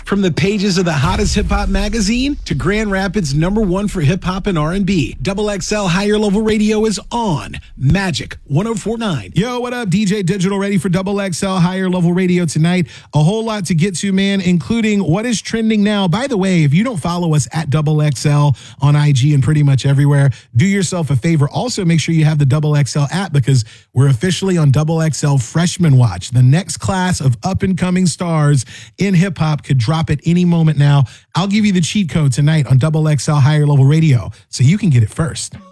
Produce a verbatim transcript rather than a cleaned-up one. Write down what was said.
From the pages of the hottest hip-hop magazine to Grand Rapids' number one for hip-hop and R and B, Double X L Higher Level Radio is on Magic one oh four point nine. Yo, what up? D J Digital ready for Double X L Higher Level Radio tonight. A whole lot to get to, man, including what is trending now. By the way, if you don't follow us at Double X L on I G and pretty much everywhere, do yourself a favor. Also, make sure you have the Double X L app because we're officially on Double X L Freshman Watch. The next class of up-and-coming stars in hip-hop could drop at any moment now. I'll give you the cheat code tonight on Double X L Higher Level Radio so you can get it first.